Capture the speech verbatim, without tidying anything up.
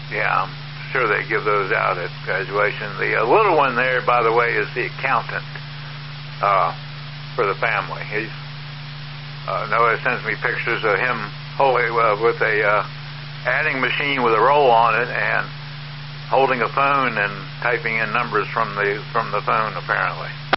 Yeah, I'm sure they give those out at graduation. The uh, little one there, by the way, is the accountant uh, for the family. He's uh, Noah sends me pictures of him holding uh, with a uh, adding machine with a roll on it and holding a phone and typing in numbers from the from the phone, apparently.